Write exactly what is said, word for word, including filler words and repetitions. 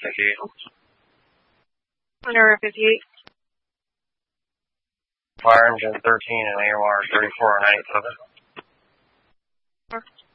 fifty-eight. Under fifty-eight. Fire engine thirteen and A O R thirty-four ninety-seven.